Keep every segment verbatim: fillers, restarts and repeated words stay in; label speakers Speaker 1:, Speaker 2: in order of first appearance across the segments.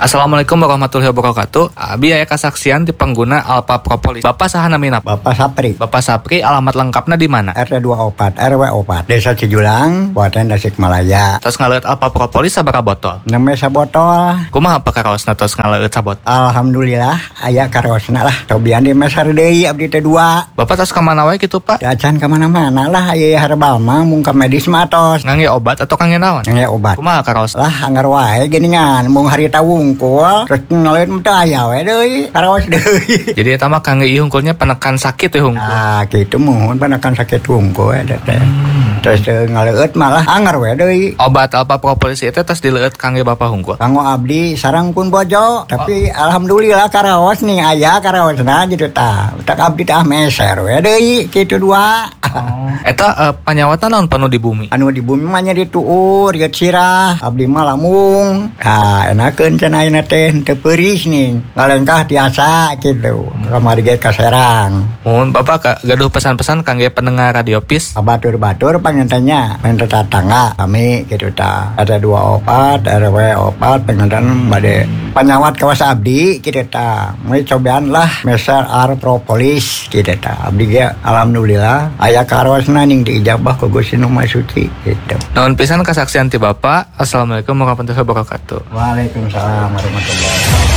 Speaker 1: Assalamualaikum warahmatullahi wabarakatuh. Abi aya kasaksian di pengguna Alpha Propolis. Bapak saha namina?
Speaker 2: Bapak Sapri.
Speaker 1: Bapak Sapri, alamat lengkapnya di mana?
Speaker 2: R T dua puluh empat R W empat Desa Cijulang, Kabupaten Tasikmalaya.
Speaker 1: Tos ngaleut Alpha Propolis sabaraha botol?
Speaker 2: Nembe sabotol.
Speaker 1: Kumaha apa karaosna tos ngaleut sabot?
Speaker 2: Alhamdulillah aya karaosna lah. Tobian di mesar deui abdi teh dua.
Speaker 1: Bapak tos ka mana wae kitu, Pak?
Speaker 2: Dacan ka mana-mana lah aya herbal mah mung ka medis mah tos.
Speaker 1: Ngangge obat atau kangge naon?
Speaker 2: Ngangge obat.
Speaker 1: Kumaha karaos?
Speaker 2: Lah anggar wae geuningan mung harita wungkul terus ngaleut teh aya we deui karaos deui.
Speaker 1: Jadi eta mah kangge ieu hungkulnya penekan sakit ya hungkul.
Speaker 2: Ah kitu mohon penekan sakit wungkul eta teh. Terus ngaleut malah anggar we deui.
Speaker 1: Obat Alpha Propolis itu tos dileueut kangge Bapak hungkul.
Speaker 2: Kanggo abdi sareng pun bojo, tapi oh. Alhamdulillah karaos nih aya karaosna gitu tah. Tak abdi tah meser we deui kitu dua.
Speaker 1: Oh. Eta uh, panyawatan naon penuh di bumi?
Speaker 2: Anu di bumi mah nya dituur ieu sirah, abdi mah lamung. Ah enakeun cenah ayeuna teh teu peuris nih. Ngalengkah tiasa kitu. Kamari ge ka Serang.
Speaker 1: Mun Bapak gaduh pesan-pesan kangge pendengar Radio Pis.
Speaker 2: Batur-batur pangintennya, main tetangga kami kitu tah. Ada dua opat, R W opat penginten bade panyawat kawas abdi kitu tah. Mulai cobaan lah meser Alpha Propolis kitu tah. Abdi ge alhamdulillah aya karosna ning diijabah ku Gusti Nu Maha Suci gitu.
Speaker 1: Nuhun pisan kasaksian ti Bapak. Assalamualaikum warahmatullahi wabarakatuh.
Speaker 2: Waalaikumsalam warahmatullahi wabarakatuh.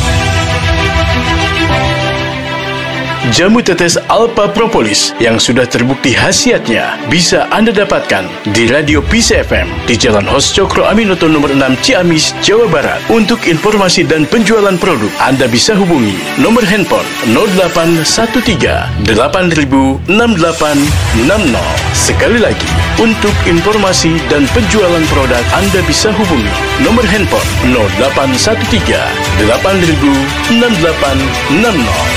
Speaker 3: Jamu tetes Alpha Propolis yang sudah terbukti khasiatnya bisa Anda dapatkan di Radio Pis F M di Jalan Hos Cokro Aminoto nomor enam Ciamis, Jawa Barat. Untuk informasi dan penjualan produk, Anda bisa hubungi nomor handphone nol delapan satu tiga delapan nol enam delapan enam nol. Sekali lagi, untuk informasi dan penjualan produk, Anda bisa hubungi nomor handphone nol delapan satu tiga delapan nol enam delapan enam nol.